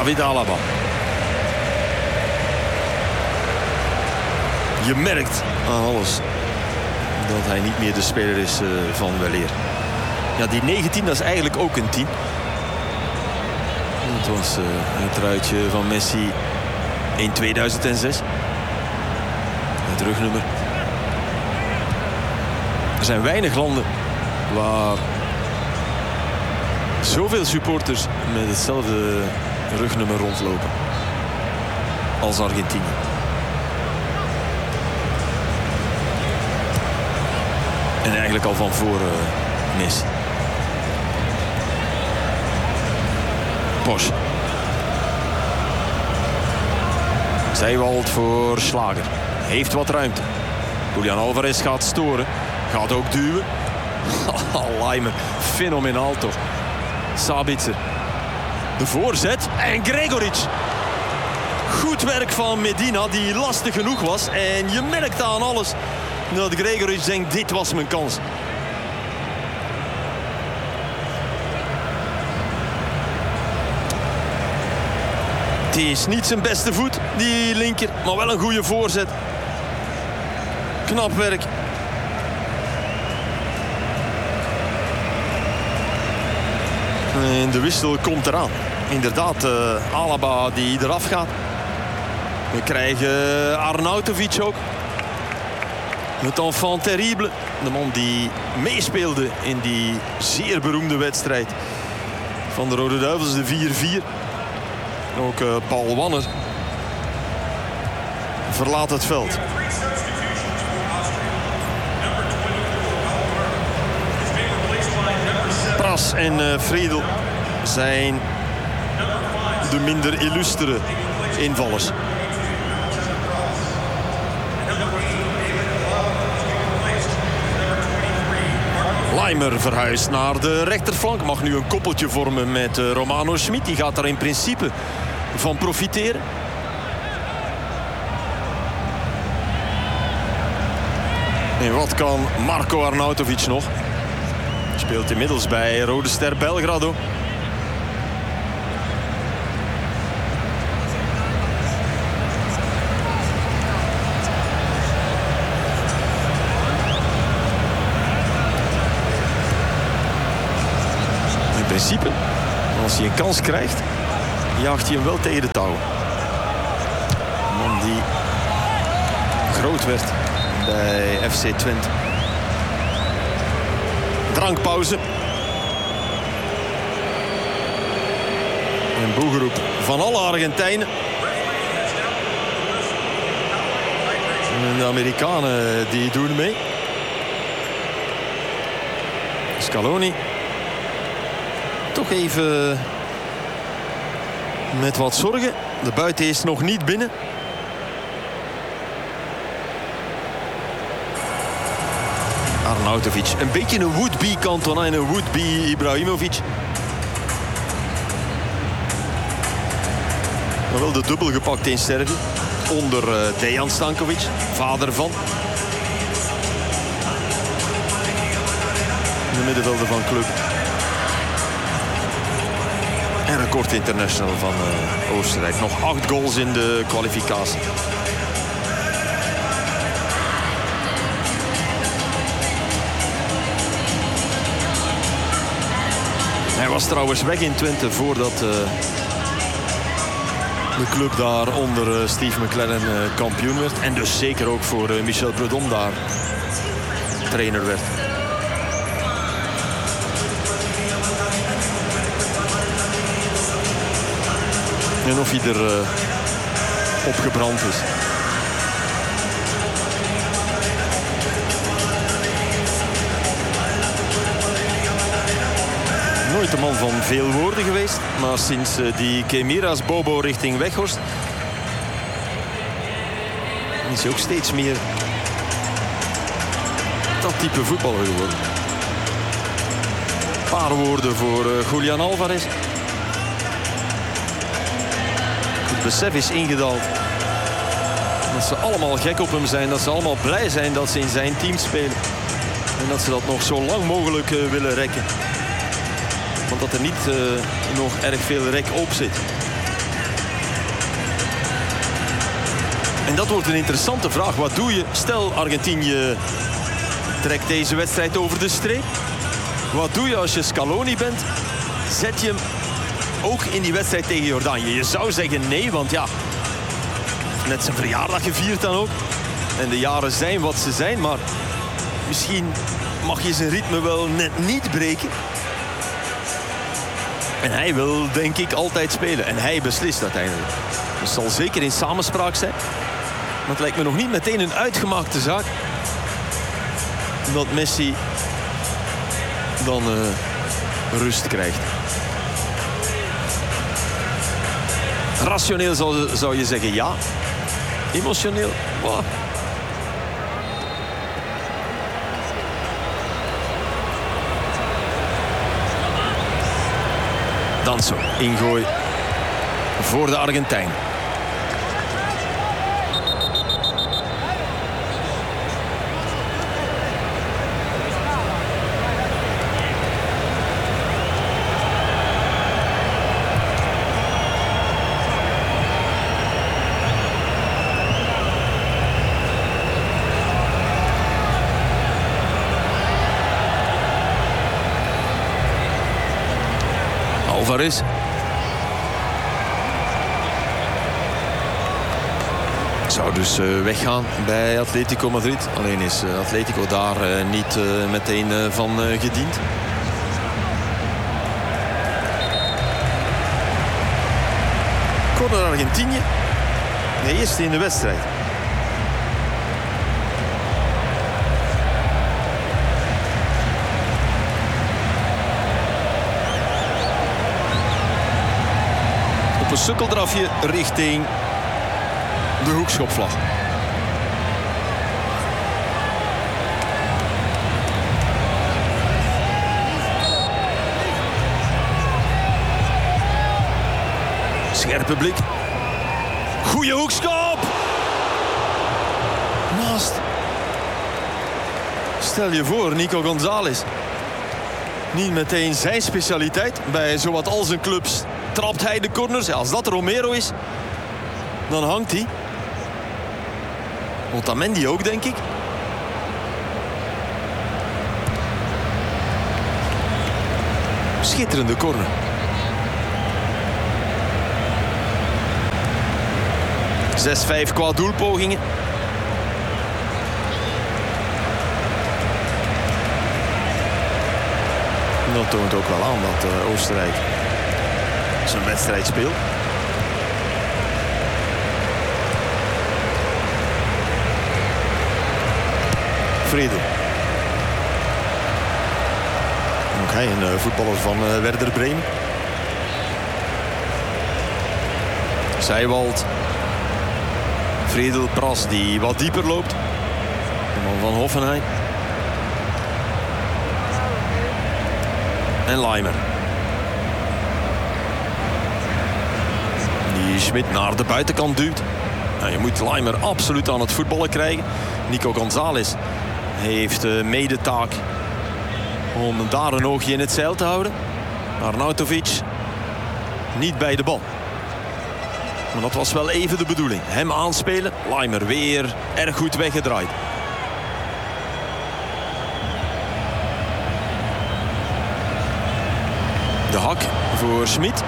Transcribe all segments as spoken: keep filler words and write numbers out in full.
David Alaba. Je merkt aan alles dat hij niet meer de speler is uh, van weleer. Ja, die negentien, dat is eigenlijk ook een tien. Het was uh, het truitje van Messi in tweeduizend zes. Het rugnummer. Er zijn weinig landen waar zoveel supporters met hetzelfde rugnummer rondlopen als Argentinië. En eigenlijk al van voor uh, Messi. Posch. Zijwald voor Schlager. Heeft wat ruimte. Julian Alvarez gaat storen. Gaat ook duwen. Laimer. Fenomenaal toch. Sabitzer. De voorzet. En Gregoric. Goed werk van Medina, die lastig genoeg was. En je merkt aan alles dat Gregoric denkt, dit was mijn kans. Het is niet zijn beste voet, die linker. Maar wel een goede voorzet. Knap werk. En de wissel komt eraan. Inderdaad, uh, Alaba die eraf gaat. We krijgen Arnautovic ook. Het enfant terrible. De man die meespeelde in die zeer beroemde wedstrijd van de Rode Duivels, de vier vier. Ook uh, Paul Wanner verlaat het veld. Pras en uh, Friedel zijn de minder illustere invallers. Laimer verhuist naar de rechterflank. Mag nu een koppeltje vormen met uh, Romano Schmid. Die gaat daar in principe van profiteren. En wat kan Marko Arnautovic nog? Speelt inmiddels bij Rode Ster Belgrado. In principe, als hij een kans krijgt, jaagt hij hem wel tegen de touwen. Een man die groot werd bij F C Twente. Drankpauze. Een boegeroep van alle Argentijnen. En de Amerikanen die doen mee. Scaloni. Toch even met wat zorgen. De buiten is nog niet binnen. Arnautovic. Een beetje een would-be Cantona en een would-be Ibrahimovic. Maar wel de dubbel gepakt in Servië. Onder uh, Dejan Stankovic, vader van. De middenvelder van club. En record international van uh, Oostenrijk. Nog acht goals in de kwalificatie. Hij was trouwens weg in Twente voordat uh, de club daar onder uh, Steve McLaren uh, kampioen werd. En dus zeker ook voor uh, Michel Prudhomme daar trainer werd. En of hij er uh, opgebrand is. Nooit een man van veel woorden geweest. Maar sinds uh, die Kemiras Bobo richting Weghorst is hij ook steeds meer dat type voetballer geworden. Een paar woorden voor uh, Julian Alvarez. Het besef is ingedaald dat ze allemaal gek op hem zijn. Dat ze allemaal blij zijn dat ze in zijn team spelen. En dat ze dat nog zo lang mogelijk uh, willen rekken. Want dat er niet uh, nog erg veel rek op zit. En dat wordt een interessante vraag. Wat doe je? Stel, Argentinië trekt deze wedstrijd over de streep. Wat doe je als je Scaloni bent? Zet je hem ook in die wedstrijd tegen Jordanië? Je zou zeggen nee, want ja, net zijn verjaardag gevierd dan ook. En de jaren zijn wat ze zijn, maar misschien mag je zijn ritme wel net niet breken. En hij wil, denk ik, altijd spelen. En hij beslist uiteindelijk. Het zal zeker in samenspraak zijn. Maar het lijkt me nog niet meteen een uitgemaakte zaak dat Messi dan uh, rust krijgt. Rationeel zou, zou je zeggen ja. Emotioneel, wow. Danso, ingooi voor de Argentijn. Alvarez. Zou dus uh, weggaan bij Atletico Madrid. Alleen is uh, Atletico daar uh, niet uh, meteen uh, van uh, gediend. Corner Argentinië. De eerste in de wedstrijd. Op een sukkeldrafje richting de hoekschopvlag. Scherpe blik. Goeie hoekschop. Naast. Stel je voor, Nico González. Niet meteen zijn specialiteit. Bij zowat al zijn clubs trapt hij de corners. Ja, als dat Romero is, dan hangt hij. Otamendi ook, denk ik. Schitterende corner. zes vijf qua doelpogingen. Dat toont ook wel aan dat uh, Oostenrijk zijn wedstrijd speelt. Friedel. Ook hij een uh, voetballer van uh, Werder Bremen. Zijwald. Friedel, Pras die wat dieper loopt. De man van Hoffenheim. En Laimer. Die Schmidt naar de buitenkant duwt. Nou, je moet Laimer absoluut aan het voetballen krijgen. Nico González heeft uh, mede taak om daar een oogje in het zeil te houden. Arnautovic niet bij de bal. Maar dat was wel even de bedoeling. Hem aanspelen. Laimer weer erg goed weggedraaid. De hak voor Schmidt.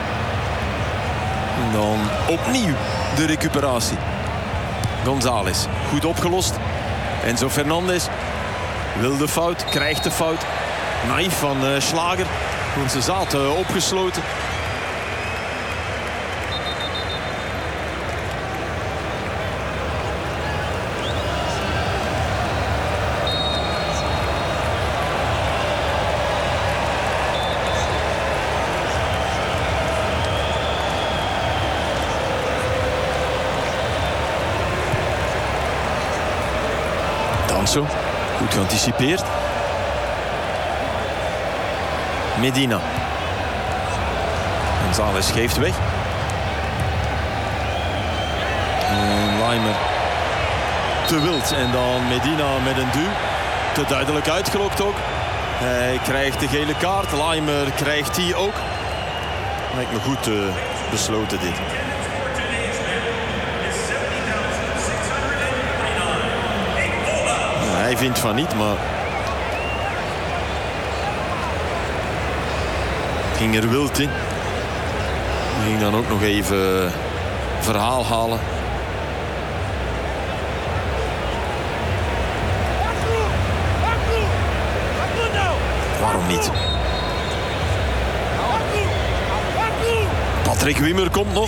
En dan opnieuw de recuperatie. González goed opgelost. Enzo Fernandez wil de fout, krijgt de fout. Naïef van uh, Schlager. Want ze zaten uh, opgesloten. Danso, goed geanticipeerd. Medina. González geeft weg. En Laimer te wild. En dan Medina met een duw. Te duidelijk uitgelokt ook. Hij krijgt de gele kaart. Laimer krijgt die ook. Lijkt me goed uh, besloten dit. Hij vindt van niet, maar ging er wild in. Ging dan ook nog even verhaal halen. Waarom niet? Patrick Wimmer komt nog.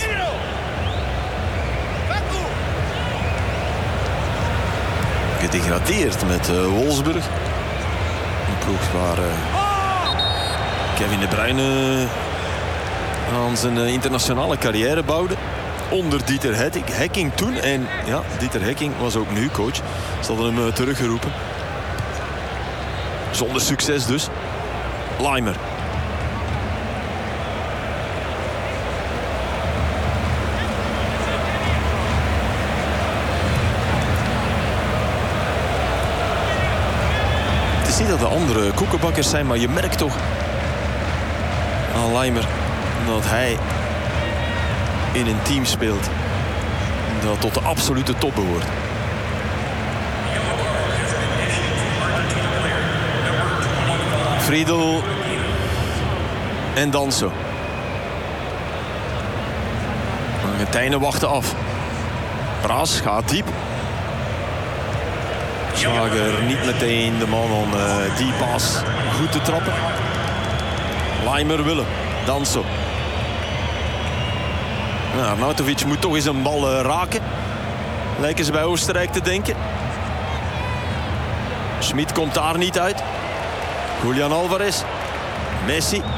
Gedegradeerd met uh, Wolfsburg. Een ploeg waar uh, Kevin De Bruyne aan zijn uh, internationale carrière bouwde. Onder Dieter Hecking toen. En ja, Dieter Hecking was ook nu coach. Ze hadden hem uh, teruggeroepen. Zonder succes dus. Laimer. Het is niet dat de andere koekenbakkers zijn, maar je merkt toch aan Laimer dat hij in een team speelt dat tot de absolute top behoort. Friedel en Danso. Argentijnen wachten af. Pras gaat diep. Slager niet meteen de man om uh, die pas goed te trappen. Laimer Willem. Danso. Nou, Arnautovic moet toch eens een bal uh, raken. Lijken ze bij Oostenrijk te denken. Schmid komt daar niet uit. Julian Alvarez. Messi.